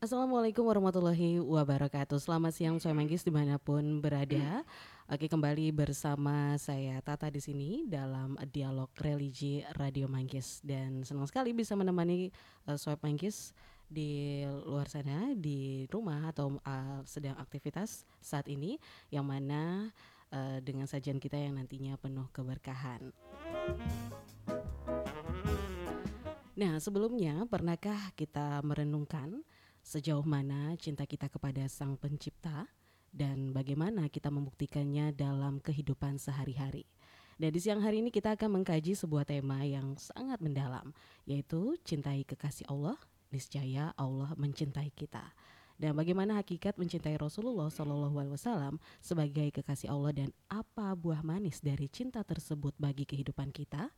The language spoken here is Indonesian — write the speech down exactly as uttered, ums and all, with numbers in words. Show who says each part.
Speaker 1: Assalamualaikum warahmatullahi wabarakatuh. Selamat siang Soy Manggis dimanapun berada. Oke, kembali bersama saya Tata di sini dalam dialog religi Radio Manggis, dan senang sekali bisa menemani uh, Soy Manggis di luar sana, di rumah atau uh, sedang aktivitas saat ini, yang mana uh, dengan sajian kita yang nantinya penuh keberkahan. Nah, sebelumnya pernahkah kita merenungkan sejauh mana cinta kita kepada Sang Pencipta dan bagaimana kita membuktikannya dalam kehidupan sehari-hari? Dan di siang hari ini kita akan mengkaji sebuah tema yang sangat mendalam, yaitu cintai kekasih Allah, niscaya Allah mencintai kita. Dan bagaimana hakikat mencintai Rasulullah Shallallahu Alaihi Wasallam sebagai kekasih Allah, dan apa buah manis dari cinta tersebut bagi kehidupan kita?